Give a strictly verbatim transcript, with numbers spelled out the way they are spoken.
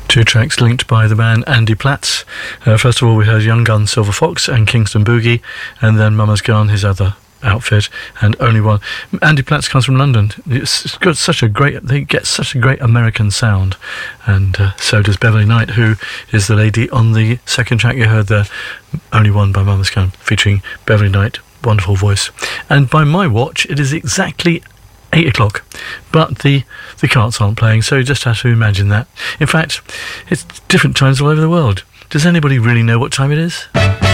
Two tracks linked by the man Andy Platts. Uh, first of all, we heard Young Gun, Silver Fox and Kingston Boogie, and then Mama's Gun, his other outfit, and Only One. Andy Platts comes from London. It's got such a great, they get such a great American sound, and uh, so does Beverly Knight, who is the lady on the second track you heard there, Only One by Mama's Gun, featuring Beverly Knight. Wonderful voice. And by my watch, it is exactly eight o'clock, but the the carts aren't playing, so you just have to imagine that. In fact, it's different times all over the world. Does anybody really know what time it is?